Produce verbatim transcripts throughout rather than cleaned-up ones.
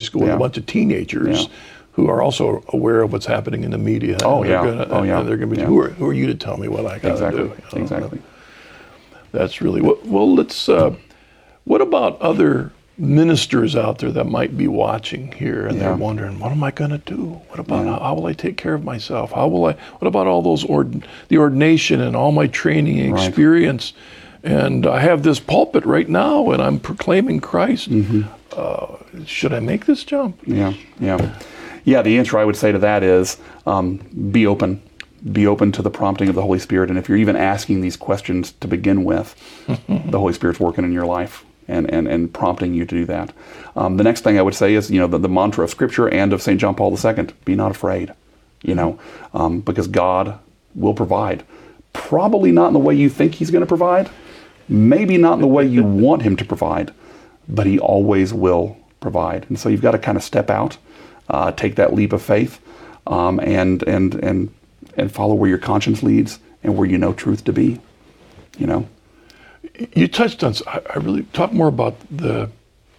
school with Yeah. a bunch of teenagers Yeah. who are also aware of what's happening in the media. Oh, and they're yeah. Gonna, Oh, yeah. And they're going to be, Yeah. who, are, who are you to tell me what I got to Exactly. do? You know? Exactly. That's really, well, well let's, uh, what about other ministers out there that might be watching here and Yeah. they're wondering, what am I going to do? What about, Yeah. how, how will I take care of myself? How will I, what about all those, ord, the ordination and all my training and Right. experience? And I have this pulpit right now and I'm proclaiming Christ. Mm-hmm. Uh, should I make this jump? Yeah, yeah. Yeah, the answer I would say to that is um, be open. Be open to the prompting of the Holy Spirit. And if you're even asking these questions to begin with, the Holy Spirit's working in your life and, and, and prompting you to do that. Um, the next thing I would say is, you know, the, the mantra of Scripture and of Saint John Paul the Second, be not afraid, you know, um, because God will provide. Probably not in the way you think He's going to provide, maybe not in the way you want Him to provide, but He always will provide. And so you've got to kind of step out, uh, take that leap of faith, um, and and and and follow where your conscience leads and where you know truth to be. You know. You touched on, I I really, talk more about the,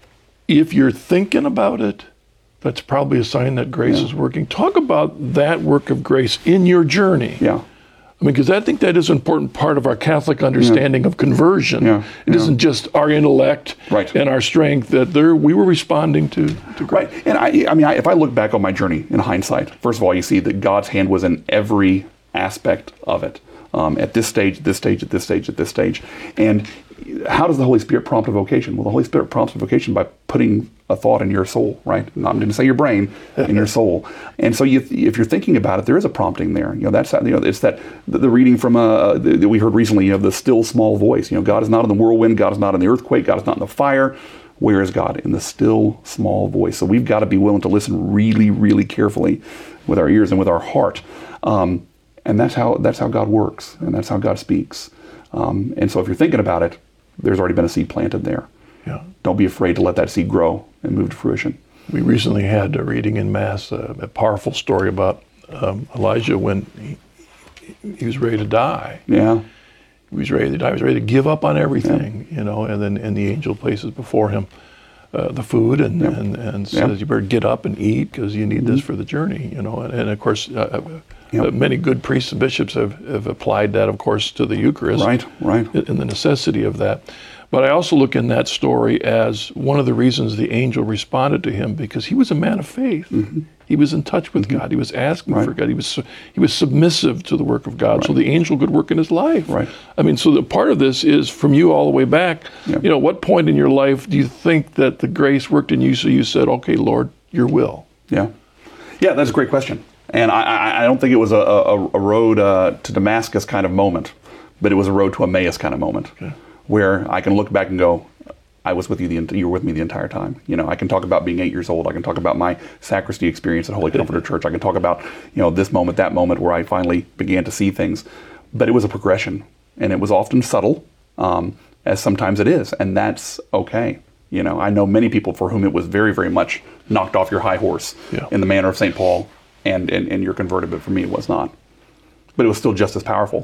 if you're thinking about it, that's probably a sign that grace Yeah. is working. Talk about that work of grace in your journey. Yeah. I mean, because I think that is an important part of our Catholic understanding of conversion. Yeah, It yeah. not just our intellect Right. and our strength, that there we were responding to, to grace. Right. And I, I mean, I, if I look back on my journey in hindsight, first of all, you see that God's hand was in every aspect of it. Um, at this stage, at this stage, at this stage, at this stage. And how does the Holy Spirit prompt a vocation? Well, the Holy Spirit prompts a vocation by putting a thought in your soul, right? Not going to say your brain, in your soul. And so, you, if you're thinking about it, there is a prompting there. You know, that's you know, it's that the, the reading from uh, that we heard recently. You know, the still small voice. You know, God is not in the whirlwind. God is not in the earthquake. God is not in the fire. Where is God? In the still small voice. So we've got to be willing to listen really, really carefully with our ears and with our heart. Um, and that's how that's how God works, and that's how God speaks. Um, and so, if you're thinking about it, there's already been a seed planted there. Yeah. Don't be afraid to let that seed grow and move to fruition. We recently had a reading in Mass, uh, a powerful story about um, Elijah when he, he was ready to die. Yeah. He was ready to die. He was ready to give up on everything, yeah. you know, and then and the angel places before him uh, the food and, Yeah. and, and Yeah. says, you better get up and eat because you need Mm-hmm. this for the journey, you know. And, and of course, uh, Yeah. uh, many good priests and bishops have, have applied that, of course, to the Eucharist. Right, right. And the necessity of that. But I also look in that story as one of the reasons the angel responded to him, because he was a man of faith. Mm-hmm. He was in touch with mm-hmm. God. He was asking right. for God. He was he was submissive to the work of God, right. so the angel could work in his life. Right. I mean, so the part of this is from you all the way back. Yeah. You know, what point in your life do you think that the grace worked in you so you said, okay, Lord, your will? Yeah. Yeah, that's a great question. And I, I, I don't think it was a, a, a road uh, to Damascus kind of moment, but it was a road to Emmaus kind of moment. Okay. Where I can look back and go, I was with you, the you were with me the entire time. You know, I can talk about being eight years old. I can talk about my sacristy experience at Holy Comforter Church. I can talk about, you know, this moment, that moment where I finally began to see things. But it was a progression, and it was often subtle, um, as sometimes it is, and that's okay. You know, I know many people for whom it was very, very much knocked off your high horse yeah. in the manner of Saint Paul, and, and, and you're converted, but for me it was not. But it was still just as powerful.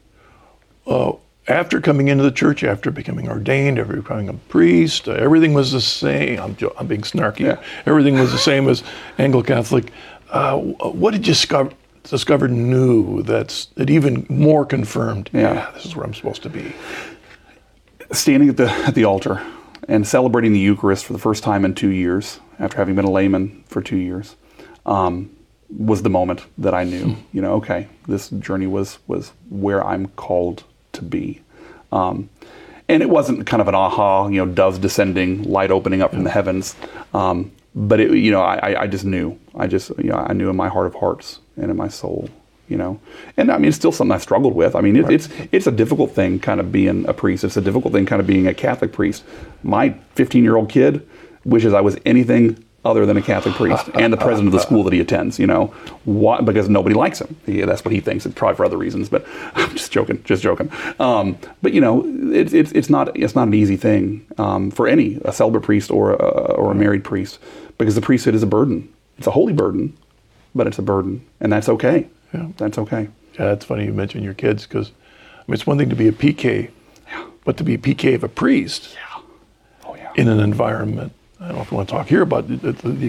Uh, After coming into the church, after becoming ordained, after becoming a priest, uh, everything was the same. I'm, jo- I'm being snarky. Yeah. Everything was the same as Anglo-Catholic. Uh, what did you discover, discover new that's that even more confirmed? Yeah. yeah, this is where I'm supposed to be. Standing at the at the altar and celebrating the Eucharist for the first time in two years, after having been a layman for two years, um, was the moment that I knew, you know, okay, this journey was was where I'm called to be. Um, and it wasn't kind of an aha, you know, doves descending, light opening up from the heavens. Um, but it, you know, I, I just knew. I just, you know, I knew in my heart of hearts and in my soul, you know. And I mean, it's still something I struggled with. I mean, it, Right. it's it's a difficult thing kind of being a priest. It's a difficult thing kind of being a Catholic priest. My fifteen-year-old kid wishes I was anything other than a Catholic priest and the president of the school that he attends, you know, why? Because nobody likes him. He, that's what he thinks. It's probably for other reasons, but I'm just joking, just joking. Um, but you know, it's it's it's not it's not an easy thing um, for any a celibate priest or a, or a married priest, because the priesthood is a burden. It's a holy burden, but it's a burden, and that's okay. Yeah. That's okay. Yeah, it's funny you mention your kids, because I mean, it's one thing to be a P K, Yeah. but to be a P K of a priest Yeah. Oh yeah. in an environment. I don't know if you want to talk here about the, the, the